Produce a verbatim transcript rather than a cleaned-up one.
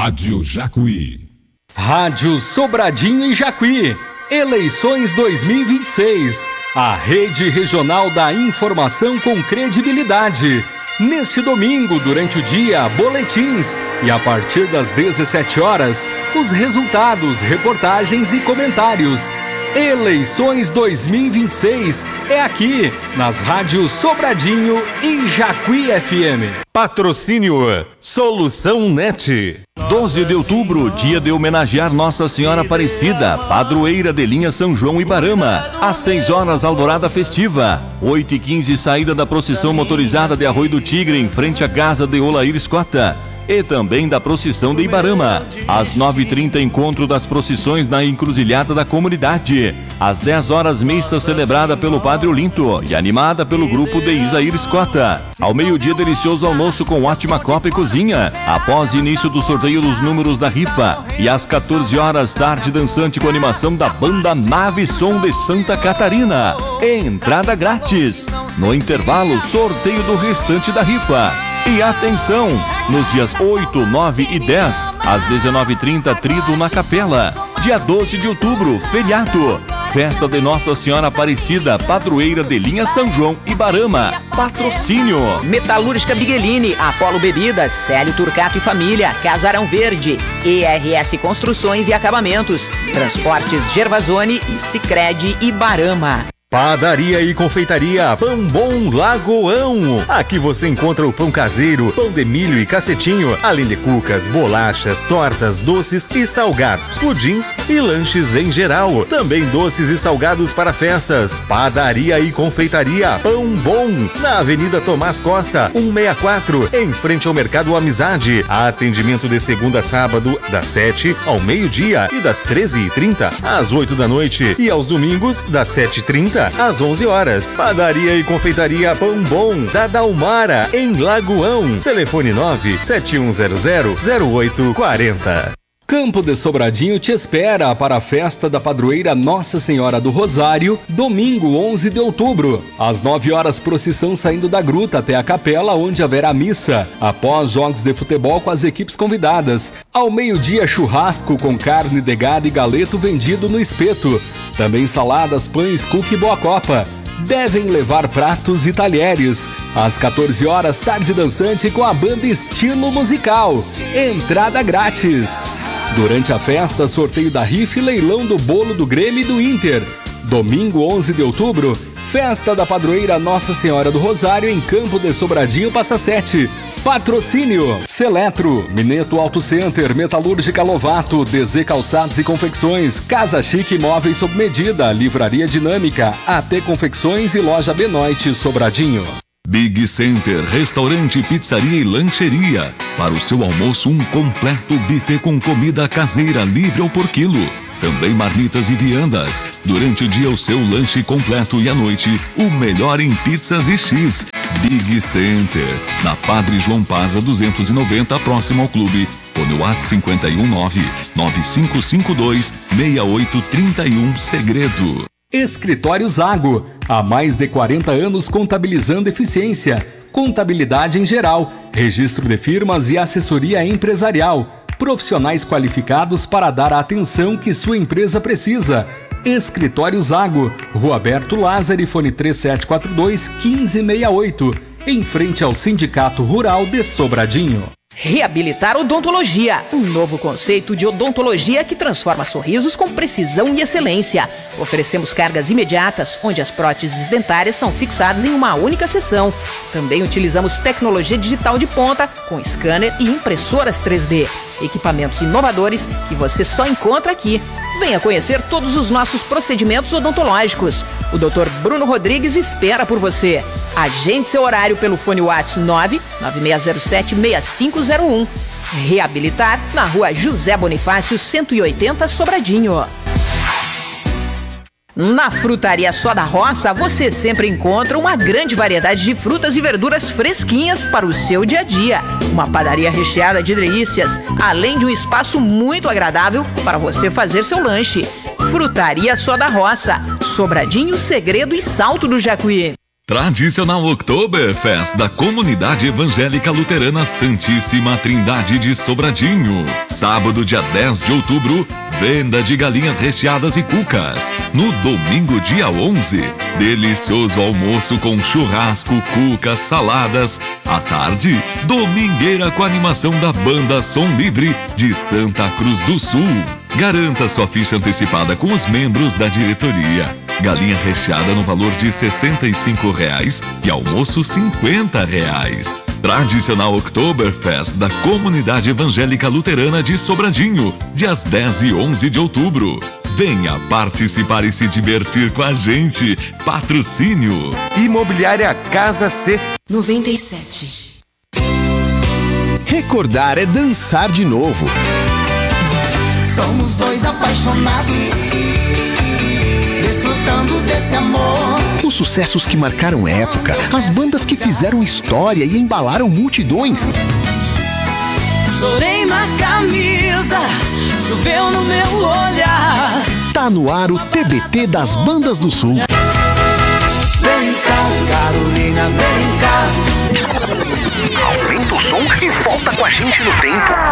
Rádio Jacuí. Rádio Sobradinho e Jacuí. Eleições dois mil e vinte e seis. A rede regional da informação com credibilidade. Neste domingo, durante o dia, boletins e a partir das dezessete horas, os resultados, reportagens e comentários. Eleições dois mil e vinte e seis é aqui, nas rádios Sobradinho e Jacuí F M. Patrocínio Solução Net. doze de outubro, dia de homenagear Nossa Senhora Aparecida, padroeira de linha São João Ibarama. Às seis horas, alvorada festiva. oito e quinze, saída da procissão motorizada de Arroio do Tigre, em frente à casa de Olair Escota. E também da procissão de Ibarama. Às nove e trinta, encontro das procissões na encruzilhada da comunidade. Às dez horas, missa celebrada pelo Padre Olinto e animada pelo grupo de Isair Escota. Ao meio-dia, delicioso almoço com ótima copa e cozinha, após início do sorteio dos números da rifa. E às quatorze horas, tarde dançante com animação da banda Nave Som de Santa Catarina. Entrada grátis. No intervalo, sorteio do restante da rifa. E atenção, nos dias oito, nove e dez, às dezenove e trinta, trido na capela. Dia doze de outubro, feriado. Festa de Nossa Senhora Aparecida, padroeira de linha São João Ibarama. Patrocínio Metalúrgica Biguelini, Apolo Bebidas, Célio Turcato e Família, Casarão Verde, E R S Construções e Acabamentos, Transportes Gervasoni e Sicredi Ibarama. Padaria e confeitaria Pão Bom Lagoão. Aqui você encontra o pão caseiro, pão de milho e cacetinho, além de cucas, bolachas, tortas, doces e salgados, pudins e lanches em geral. Também doces e salgados para festas. Padaria e confeitaria Pão Bom, na Avenida Tomás Costa, cento e sessenta e quatro, em frente ao Mercado Amizade. Atendimento de segunda a sábado, das sete ao meio-dia e das treze e trinta às oito da noite. E aos domingos, das sete e trinta às onze horas. Padaria e confeitaria Pão Bom, da Dalmara, em Lagoão. Telefone nove sete um zero zero zero oito quatro zero. Campo de Sobradinho te espera para a festa da padroeira Nossa Senhora do Rosário, domingo onze de outubro. Às nove horas, procissão saindo da gruta até a capela, onde haverá missa. Após jogos de futebol com as equipes convidadas. Ao meio-dia, churrasco com carne de gado e galeto vendido no espeto. Também saladas, pães, cookie e boa copa. Devem levar pratos e talheres. Às quatorze horas, tarde dançante com a banda Estilo Musical. Entrada grátis. Durante a festa, sorteio da rifa e leilão do bolo do Grêmio e do Inter. Domingo onze de outubro, festa da padroeira Nossa Senhora do Rosário em Campo de Sobradinho, Passa Sete. Patrocínio Seletro, Mineto Auto Center, Metalúrgica Lovato, D Z Calçados e Confecções, Casa Chique Móveis sob medida, Livraria Dinâmica, A T Confecções e Loja Benoite Sobradinho. Big Center, restaurante, pizzaria e lancheria. Para o seu almoço, um completo buffet com comida caseira livre ou por quilo. Também marmitas e viandas. Durante o dia, o seu lanche completo e à noite, o melhor em pizzas e X. Big Center, na Padre João Paza duzentos e noventa, próximo ao clube. Fone WhatsApp cinco um nove nove cinco cinco dois seis oito três um, Segredo. Escritório Zago, há mais de quarenta anos contabilizando eficiência, contabilidade em geral, registro de firmas e assessoria empresarial. Profissionais qualificados para dar a atenção que sua empresa precisa. Escritório Zago, Rua Alberto Lázaro, fone três sete quatro dois, um cinco seis oito, em frente ao Sindicato Rural de Sobradinho. Reabilitar Odontologia, um novo conceito de odontologia que transforma sorrisos com precisão e excelência. Oferecemos cargas imediatas, onde as próteses dentárias são fixadas em uma única sessão. Também utilizamos tecnologia digital de ponta, com scanner e impressoras três D. Equipamentos inovadores que você só encontra aqui. Venha conhecer todos os nossos procedimentos odontológicos. O doutor Bruno Rodrigues espera por você. Agende seu horário pelo fone WhatsApp nove nove seis zero sete seis cinco zero um. Reabilitar na Rua José Bonifácio, cento e oitenta, Sobradinho. Na Frutaria Só da Roça, você sempre encontra uma grande variedade de frutas e verduras fresquinhas para o seu dia a dia. Uma padaria recheada de delícias, além de um espaço muito agradável para você fazer seu lanche. Frutaria Só da Roça, Sobradinho, Segredo e Salto do Jacuí. Tradicional Oktoberfest da Comunidade Evangélica Luterana Santíssima Trindade de Sobradinho. Sábado, dia dez de outubro, venda de galinhas recheadas e cucas. No domingo, dia onze, delicioso almoço com churrasco, cucas, saladas. À tarde, domingueira com animação da banda Som Livre de Santa Cruz do Sul. Garanta sua ficha antecipada com os membros da diretoria. Galinha recheada no valor de sessenta e cinco reais e almoço cinquenta reais. Tradicional Oktoberfest da Comunidade Evangélica Luterana de Sobradinho, dias dez e onze de outubro. Venha participar e se divertir com a gente. Patrocínio Imobiliária Casa C noventa e sete. Recordar é dançar de novo. Somos dois apaixonados, desfrutando desse amor. Os sucessos que marcaram época, as bandas que fizeram história e embalaram multidões. Chorei na camisa, choveu no meu olhar. Tá no ar o T B T das Bandas do Sul. Vem cá, Carolina, vem cá. Aumenta o som e volta com a gente no tempo.